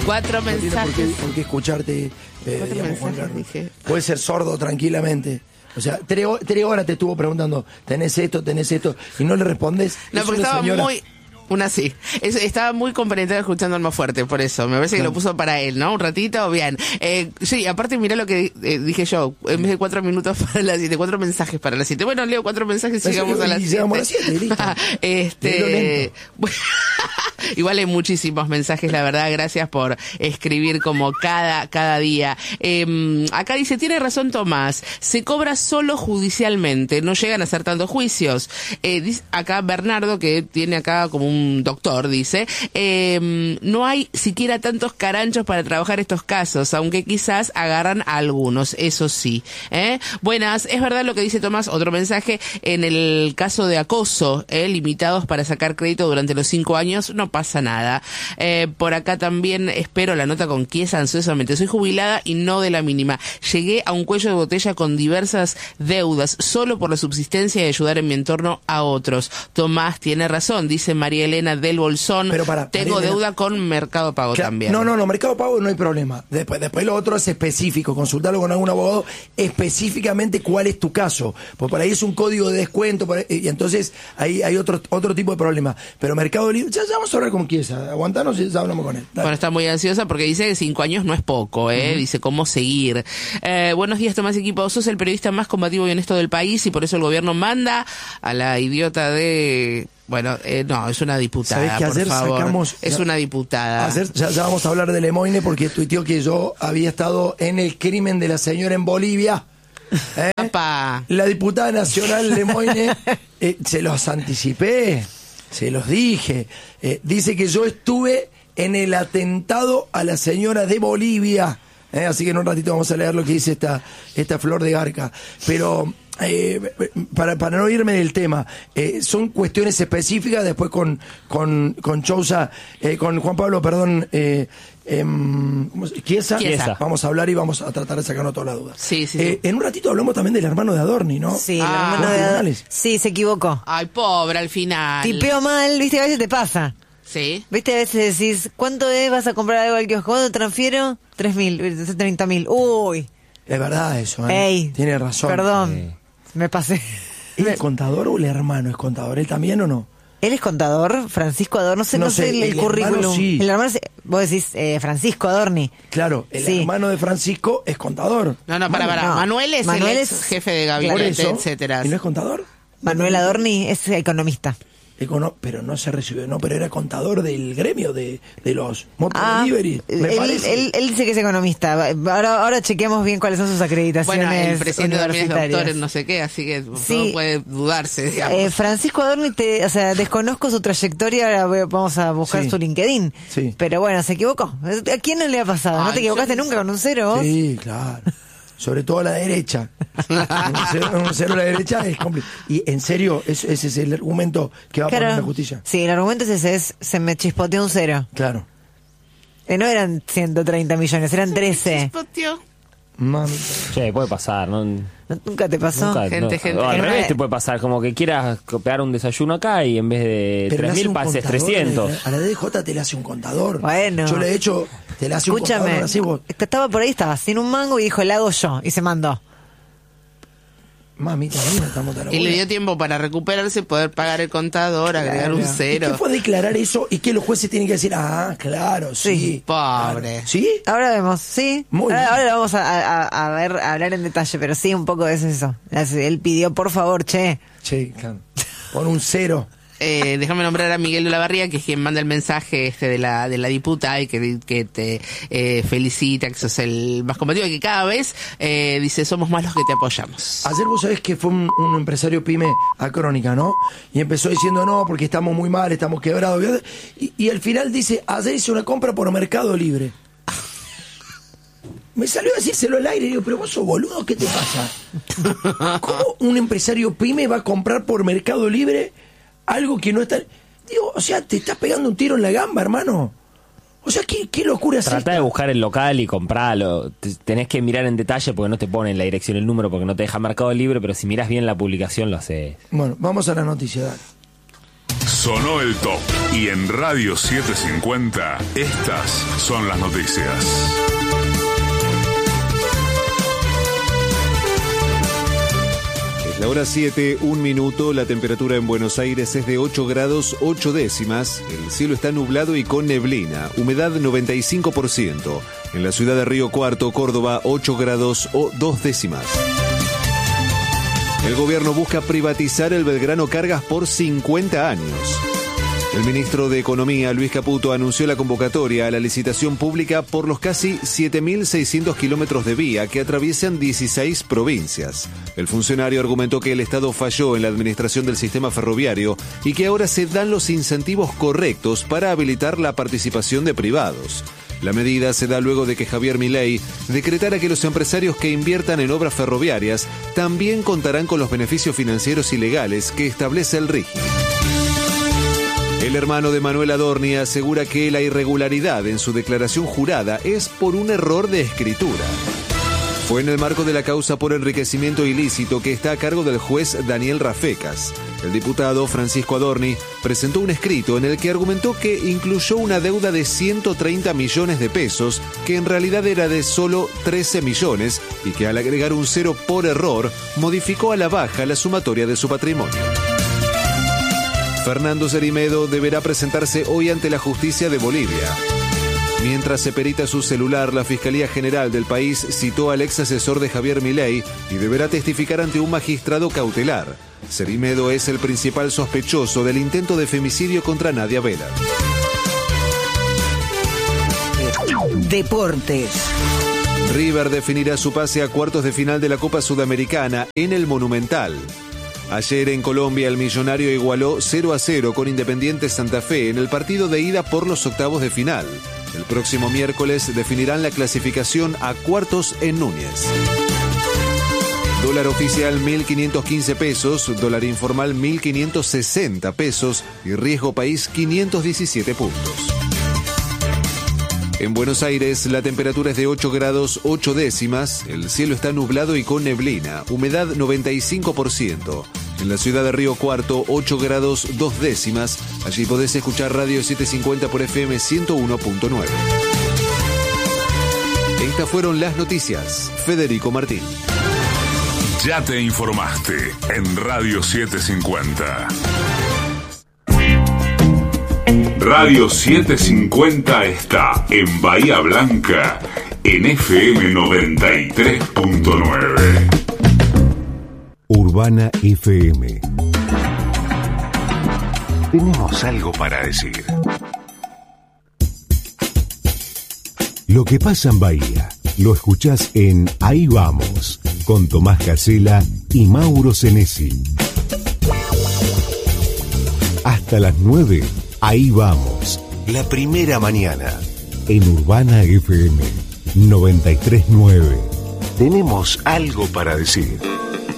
4 No tiene mensajes. por qué escucharte, 4 digamos, Juan mensajes, Carlos. dije. Puede ser sordo tranquilamente. O sea, 3 horas te estuvo preguntando, tenés esto, y no le respondes. No, Es porque una estaba señora. muy... Una sí. Estaba muy compenetrada escuchando más fuerte, por eso. Me parece que lo puso para él, ¿no? Un ratito, bien. Sí, aparte mirá lo que dije yo. En vez de 4 minutos para las 7, 4 mensajes para las 7. Bueno, leo 4 mensajes y llegamos a las 7. Llegamos a las 7, listo. Igual hay muchísimos mensajes, la verdad. Gracias por escribir como cada día. Acá dice, tiene razón Tomás. Se cobra solo judicialmente. No llegan a hacer tantos juicios. Dice acá Bernardo, que tiene acá como un doctor, dice, no hay siquiera tantos caranchos para trabajar estos casos, aunque quizás agarran a algunos, eso sí. Buenas, es verdad lo que dice Tomás, otro mensaje, en el caso de acoso, limitados para sacar crédito durante los 5 años, no pasa nada. Por acá también espero la nota con Chiesa ansiosamente. Soy jubilada y no de la mínima. Llegué a un cuello de botella con diversas deudas, solo por la subsistencia y ayudar en mi entorno a otros. Tomás tiene razón, dice María Elena del Bolsón. Pero tengo María deuda con Mercado Pago también. No, Mercado Pago no hay problema. Después lo otro es específico, consultarlo con algún abogado específicamente cuál es tu caso. Porque por ahí es un código de descuento y entonces ahí hay otro tipo de problema. Pero Mercado Libre, ya vamos a hablar con Chiesa, aguantanos y ya hablamos con él. Dale. Bueno, está muy ansiosa porque dice que 5 años no es poco, dice cómo seguir. Buenos días, Tomás Equipo. Sos el periodista más combativo y honesto del país y por eso el gobierno manda a la idiota de... Bueno, no, es una diputada, que por ayer favor. sacamos, es una diputada. Ya vamos a hablar de Lemoine porque tuiteó que yo había estado en el crimen de la señora en Bolivia. La diputada nacional Lemoine, se los anticipé, se los dije. Dice que yo estuve en el atentado a la señora de Bolivia. Así que en un ratito vamos a leer lo que dice esta Flor de Garca. Pero... para no irme del tema, son cuestiones específicas. Después con Chousa, con Juan Pablo, perdón, Chiesa, vamos a hablar y vamos a tratar de sacarnos todas las dudas. Sí. En un ratito hablamos también del hermano de Adorni, ¿no? Sí, el hermano de Adorni. Sí, se equivocó. Ay, pobre, al final. Tipeó mal, viste, a veces te pasa. Sí. Viste, a veces decís, ¿cuánto es? ¿Vas a comprar algo al kiosco? ¿Cuánto transfiero? 3.000, 30.000. Uy. Es verdad eso, Ey, tiene razón. Perdón. Me pasé. ¿Es el contador o el hermano es contador? ¿Él también o no? Él es contador, Francisco Adorni, no sé el currículum. Sí. El hermano, vos decís Francisco Adorni. Claro, el hermano de Francisco es contador. No, para. No. Manuel es el ex jefe de gabinete, etcétera. ¿Y no es contador? Manuel Adorni es economista. Pero no se recibió, pero era contador del gremio de los motor delivery. Él dice que es economista. Ahora chequeamos bien cuáles son sus acreditaciones. Bueno, el presidente también es doctor en universitarias. no sé qué, así que Sí. no puede dudarse, digamos. Francisco Adorni, desconozco su trayectoria, ahora vamos a buscar su LinkedIn. Sí. Pero bueno, se equivocó. ¿A quién no le ha pasado? ¿No te equivocaste nunca con un 0 vos? Sí, claro. Sobre todo a la derecha. un cero a la derecha es complicado. Y en serio, ese es el argumento que va a poner la justicia. Sí, el argumento es ese, se me chispoteó un 0. Claro. No eran 130 millones, eran 13. Chispoteó. Che, puede pasar, ¿no? ¿Nunca te pasó? Gente. O al revés te puede pasar, como que quieras pegar un desayuno acá y en vez de 3.000 pases 300. A la DJ te le hace un contador. Bueno. Yo le he hecho, te le hace un contador. Así vos. Estaba por ahí, estaba sin un mango y dijo, la hago yo. Y se mandó. Mamita, estamos tan Y le dio tiempo para recuperarse, poder pagar el contador, agregar un 0. ¿Y qué fue declarar eso y que los jueces tienen que decir? Claro, sí. Pobre. Claro. ¿Sí? Ahora vemos, sí. Ahora lo vamos a ver, a hablar en detalle, pero sí, un poco es eso. Él pidió, por favor, che. Che, claro. Pon un 0. Déjame nombrar a Miguel de la Barría, que es quien manda el mensaje de la diputada y que te felicita, que sos el más combativo y que cada vez dice somos más los que te apoyamos. Ayer vos sabés que fue un empresario pyme a Crónica, ¿no? Y empezó diciendo no, porque estamos muy mal, estamos quebrados. Y al final dice, ayer hice una compra por Mercado Libre. Me salió a decírselo al aire y digo, pero vos sos boludo, ¿qué te pasa? ¿Cómo un empresario pyme va a comprar por Mercado Libre algo que no está... Digo, o sea, te estás pegando un tiro en la gamba, hermano. O sea, ¿qué locura es esta? Tratá de buscar el local y comprarlo. Tenés que mirar en detalle porque no te ponen la dirección, el número, porque no te deja Mercado Libre, pero si mirás bien la publicación lo haces. Bueno, vamos a la noticia, dale. Sonó el top. Y en Radio 750, estas son las noticias. Es la hora 7, 1 minuto. La temperatura en Buenos Aires es de 8 grados 8 décimas. El cielo está nublado y con neblina. Humedad 95%. En la ciudad de Río Cuarto, Córdoba, 8 grados o 2 décimas. El gobierno busca privatizar el Belgrano Cargas por 50 años. El ministro de Economía, Luis Caputo, anunció la convocatoria a la licitación pública por los casi 7.600 kilómetros de vía que atraviesan 16 provincias. El funcionario argumentó que el Estado falló en la administración del sistema ferroviario y que ahora se dan los incentivos correctos para habilitar la participación de privados. La medida se da luego de que Javier Milei decretara que los empresarios que inviertan en obras ferroviarias también contarán con los beneficios financieros y legales que establece el RIGI. El hermano de Manuel Adorni asegura que la irregularidad en su declaración jurada es por un error de escritura. Fue en el marco de la causa por enriquecimiento ilícito que está a cargo del juez Daniel Rafecas. El diputado Francisco Adorni presentó un escrito en el que argumentó que incluyó una deuda de 130 millones de pesos, que en realidad era de solo 13 millones, y que al agregar un cero por error, modificó a la baja la sumatoria de su patrimonio. Fernando Cerimedo deberá presentarse hoy ante la justicia de Bolivia. Mientras se perita su celular, la Fiscalía General del país citó al ex asesor de Javier Milei y deberá testificar ante un magistrado cautelar. Cerimedo es el principal sospechoso del intento de femicidio contra Nadia Vela. Deportes. River definirá su pase a cuartos de final de la Copa Sudamericana en el Monumental. Ayer en Colombia el Millonario igualó 0-0 con Independiente Santa Fe en el partido de ida por los octavos de final. El próximo miércoles definirán la clasificación a cuartos en Núñez. Dólar oficial 1.515 pesos, dólar informal 1.560 pesos y riesgo país 517 puntos. En Buenos Aires la temperatura es de 8 grados 8 décimas, el cielo está nublado y con neblina, humedad 95%. En la ciudad de Río Cuarto, 8 grados 2 décimas, allí podés escuchar Radio 750 por FM 101.9. Estas fueron las noticias. Federico Martín. Ya te informaste en Radio 750. Radio 750 está en Bahía Blanca en FM 93.9. Urbana FM. Tenemos algo para decir. Lo que pasa en Bahía, lo escuchás en Ahí Vamos, con Tomás Casela y Mauro Senesi. Hasta las 9, Ahí Vamos, la primera mañana, en Urbana FM 93.9. Tenemos algo para decir.